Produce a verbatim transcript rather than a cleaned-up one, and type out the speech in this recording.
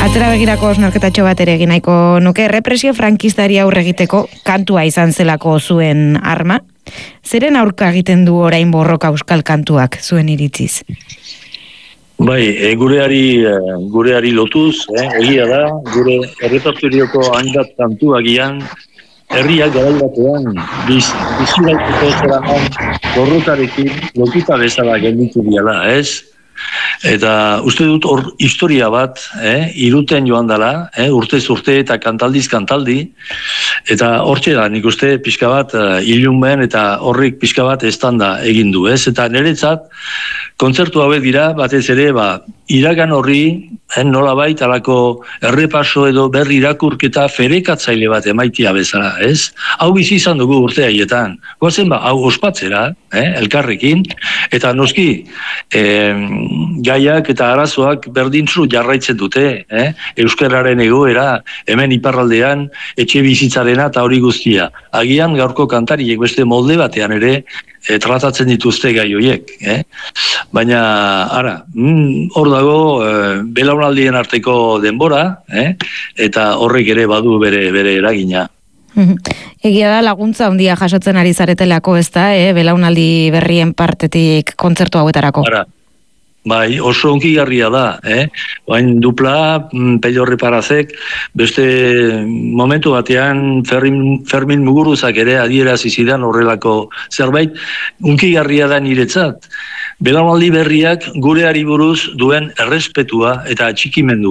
Atzera begirako osnarketatxo bat ere egin nahiko nuke, represio frankistari aurre egiteko kantua izan zelako zuen arma. Zeren aurka egiten du orain borroka euskal kantuak zuen iritziz? Bai, e, gureari, gureari lotuz, eh, egia da, gure errepertorioko hainbat kantu agian, herriak garaibatean, biz, bizirauteko zeraman borrokarekin lotuta bezala gelditu diala, ez? Eta uste dut hor historia bat, eh, iruten joan dela, eh, urtez urte eta kantaldiz kantaldi, eta hortxe da, nik uste pixka bat uh, ilunben eta horrik pixka bat estanda egin du, ez? Eta niretzat, kontzertu hauek dira, batez ere, ba, iragan horri, eh, nolabait alako errepaso edo berri irakurketa ferekatzaile bat emaitia bezala, ez? Hau bizi izan dugu urte haietan. Goazen ba, hau ospatzera, eh, elkarrekin, eta noski, eh, gaiak eta arazoak berdintzu jarraitzen dute, eh? Euskararen egoera, hemen iparraldean, etxe bizitzarena eta hori guztia. Agian gaurko kantariek beste molde batean ere, E, tratatzen dituzte gai horiek, eh? Baina, ara, mm, hor dago e, belaunaldien arteko denbora, eh? Eta horrek ere badu bere bere eragina. Egia da laguntza handia jasotzen ari zaretelako, ez da, eh? Belaunaldi berrien partetik kontzertu hauetarako. Ara. Bai, oso onkigarria da, eh? Bain dupla, Pello Reparazek, beste momentu batean Fermin, Fermin Muguruzak ere adierazi zidan horrelako zerbait, onkigarria da niretzat. Belaunaldi berriak gureari buruz duen errespetua eta atxikimendua.